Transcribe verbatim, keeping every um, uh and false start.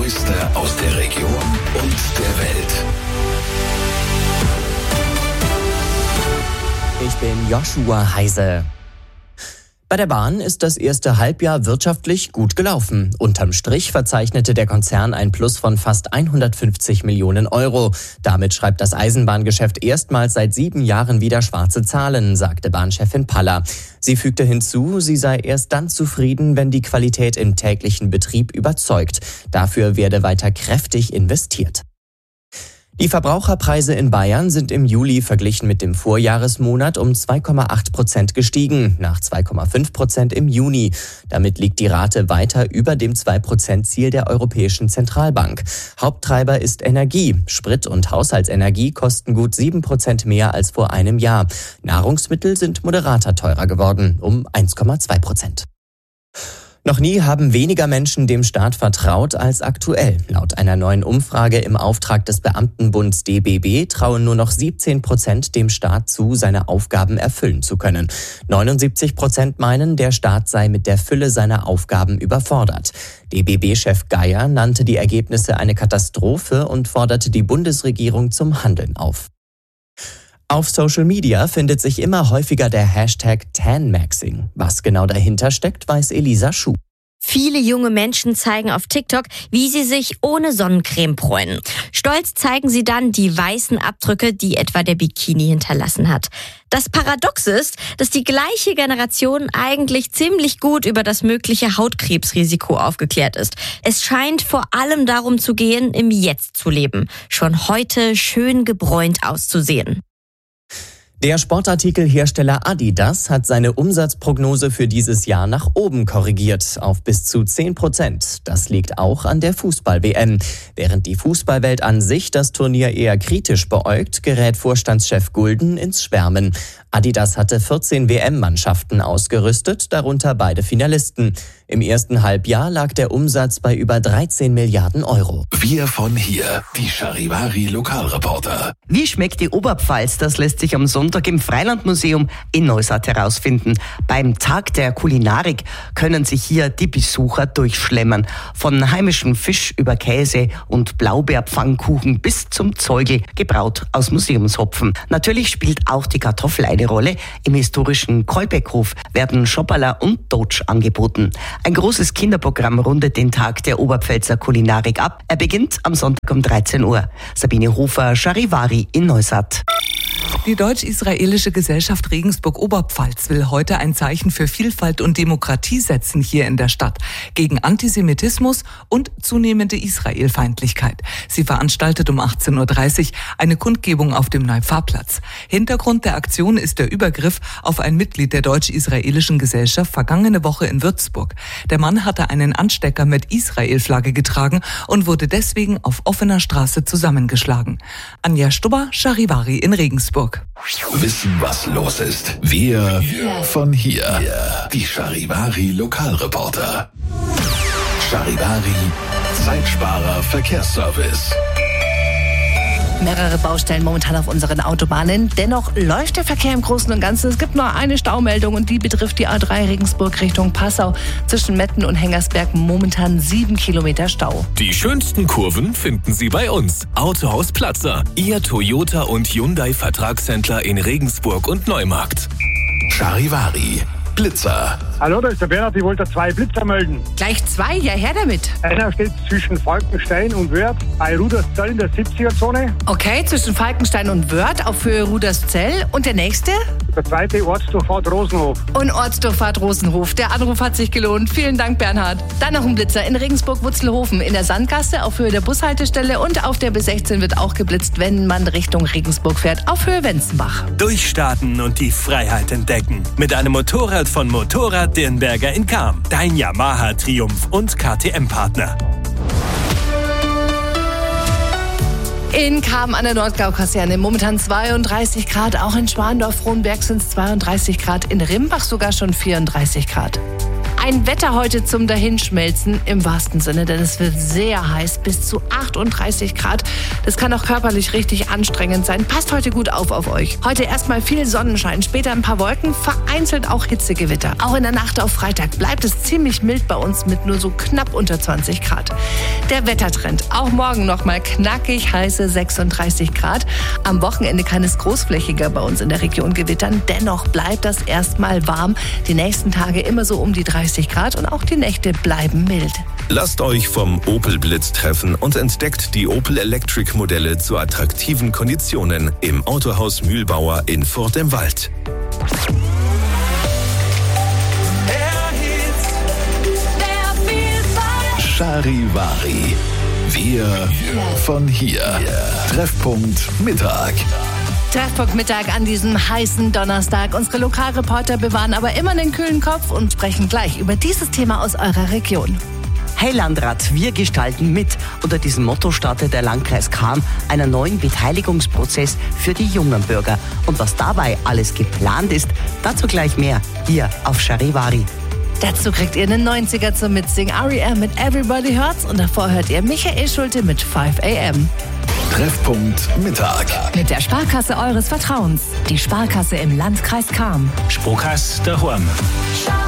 Neueste aus der Region und der Welt. Ich bin Joshua Heise. Bei der Bahn ist das erste Halbjahr wirtschaftlich gut gelaufen. Unterm Strich verzeichnete der Konzern ein Plus von fast hundertfünfzig Millionen Euro. Damit schreibt das Eisenbahngeschäft erstmals seit sieben Jahren wieder schwarze Zahlen, sagte Bahnchefin Paller. Sie fügte hinzu, sie sei erst dann zufrieden, wenn die Qualität im täglichen Betrieb überzeugt. Dafür werde weiter kräftig investiert. Die Verbraucherpreise in Bayern sind im Juli verglichen mit dem Vorjahresmonat um zwei Komma acht Prozent gestiegen, nach zwei Komma fünf Prozent im Juni. Damit liegt die Rate weiter über dem zwei Prozent Ziel der Europäischen Zentralbank. Haupttreiber ist Energie. Sprit und Haushaltsenergie kosten gut sieben Prozent mehr als vor einem Jahr. Nahrungsmittel sind moderater teurer geworden, um eins Komma zwei Prozent. Noch nie haben weniger Menschen dem Staat vertraut als aktuell. Laut einer neuen Umfrage im Auftrag des Beamtenbunds D B B trauen nur noch siebzehn Prozent dem Staat zu, seine Aufgaben erfüllen zu können. neunundsiebzig Prozent meinen, der Staat sei mit der Fülle seiner Aufgaben überfordert. D B B-Chef Geier nannte die Ergebnisse eine Katastrophe und forderte die Bundesregierung zum Handeln auf. Auf Social Media findet sich immer häufiger der Hashtag Tan-Maxing. Was genau dahinter steckt, weiß Elisa Schuh. Viele junge Menschen zeigen auf TikTok, wie sie sich ohne Sonnencreme bräunen. Stolz zeigen sie dann die weißen Abdrücke, die etwa der Bikini hinterlassen hat. Das Paradox ist, dass die gleiche Generation eigentlich ziemlich gut über das mögliche Hautkrebsrisiko aufgeklärt ist. Es scheint vor allem darum zu gehen, im Jetzt zu leben, schon heute schön gebräunt auszusehen. Der Sportartikelhersteller Adidas hat seine Umsatzprognose für dieses Jahr nach oben korrigiert, auf bis zu zehn Prozent. Das liegt auch an der Fußball-W M. Während die Fußballwelt an sich das Turnier eher kritisch beäugt, gerät Vorstandschef Gulden ins Schwärmen. Adidas hatte vierzehn W M-Mannschaften ausgerüstet, darunter beide Finalisten. Im ersten Halbjahr lag der Umsatz bei über dreizehn Milliarden Euro. Wir von hier, die Charivari Lokalreporter. Wie schmeckt die Oberpfalz? Das lässt sich am Sonntag im Freilandmuseum in Neustadt herausfinden. Beim Tag der Kulinarik können sich hier die Besucher durchschlemmern. Von heimischem Fisch über Käse und Blaubeerpfannkuchen bis zum Zeugel, gebraut aus Museumshopfen. Natürlich spielt auch die Kartoffel eine Rolle. Im historischen Kolbeckhof werden Schopperler und Dotsch angeboten. Ein großes Kinderprogramm rundet den Tag der Oberpfälzer Kulinarik ab. Er beginnt am Sonntag um dreizehn Uhr. Sabine Hofer, Charivari in Neustadt. Die Deutsch-Israelische Gesellschaft Regensburg-Oberpfalz will heute ein Zeichen für Vielfalt und Demokratie setzen hier in der Stadt, gegen Antisemitismus und zunehmende Israelfeindlichkeit. Sie veranstaltet um achtzehn Uhr dreißig eine Kundgebung auf dem Neupfarrplatz. Hintergrund der Aktion ist der Übergriff auf ein Mitglied der Deutsch-Israelischen Gesellschaft vergangene Woche in Würzburg. Der Mann hatte einen Anstecker mit Israel-Flagge getragen und wurde deswegen auf offener Straße zusammengeschlagen. Anja Stubber, Charivari in Regensburg. Wissen, was los ist. Wir von hier. Die Charivari Lokalreporter. Charivari Zeitsparer Verkehrsservice. Mehrere Baustellen momentan auf unseren Autobahnen. Dennoch läuft der Verkehr im Großen und Ganzen. Es gibt nur eine Staumeldung und die betrifft die A drei Regensburg Richtung Passau. Zwischen Metten und Hengersberg momentan sieben Kilometer Stau. Die schönsten Kurven finden Sie bei uns. Autohaus Platzer, Ihr Toyota und Hyundai Vertragshändler in Regensburg und Neumarkt. Charivari Blitzer. Hallo, da ist der Bernhard, ich wollte zwei Blitzer melden. Gleich zwei, ja her damit. Einer steht zwischen Falkenstein und Wörth bei Ruderszell in der siebziger-Zone. Okay, zwischen Falkenstein und Wörth auf Höhe Ruderszell. Und der nächste? Der zweite Ortsdurchfahrt Rosenhof. Und Ortsdurchfahrt Rosenhof. Der Anruf hat sich gelohnt. Vielen Dank, Bernhard. Dann noch ein Blitzer in Regensburg-Wutzelhofen, in der Sandgasse auf Höhe der Bushaltestelle und auf der B sechzehn wird auch geblitzt, wenn man Richtung Regensburg fährt, auf Höhe Wenzenbach. Durchstarten und die Freiheit entdecken. Mit einem Motorrad von Motorrad Dirnberger in Cham. Dein Yamaha Triumph und K T M-Partner. In Cham an der Nordgau-Kaserne momentan zweiunddreißig Grad. Auch in Schwandorf-Frohnberg sind es zweiunddreißig Grad. In Rimbach sogar schon vierunddreißig Grad. Ein Wetter heute zum Dahinschmelzen im wahrsten Sinne, denn es wird sehr heiß, bis zu achtunddreißig Grad. Das kann auch körperlich richtig anstrengend sein. Passt heute gut auf auf euch. Heute erstmal viel Sonnenschein, später ein paar Wolken, vereinzelt auch Hitzegewitter. Auch in der Nacht auf Freitag bleibt es ziemlich mild bei uns mit nur so knapp unter zwanzig Grad. Der Wettertrend, auch morgen nochmal knackig heiße sechsunddreißig Grad. Am Wochenende kann es großflächiger bei uns in der Region gewittern. Dennoch bleibt das erstmal warm. Die nächsten Tage immer so um die dreißig Grad und auch die Nächte bleiben mild. Lasst euch vom Opel Blitz treffen und entdeckt die Opel Electric Modelle zu attraktiven Konditionen im Autohaus Mühlbauer in Furt im Wald. Charivari. Wir von hier. Treffpunkt Mittag. Treffpunkt Mittag an diesem heißen Donnerstag. Unsere Lokalreporter bewahren aber immer den kühlen Kopf und sprechen gleich über dieses Thema aus eurer Region. Hey Landrat, wir gestalten mit. Unter diesem Motto startet der Landkreis Cham einen neuen Beteiligungsprozess für die jungen Bürger. Und was dabei alles geplant ist, dazu gleich mehr hier auf Charivari. Dazu kriegt ihr einen neunziger zum Mitsingen. R E M mit Everybody Hurts und davor hört ihr Michael Schulte mit five a m. Treffpunkt Mittag. Mit der Sparkasse eures Vertrauens. Die Sparkasse im Landkreis Cham. Sparkasse daheim.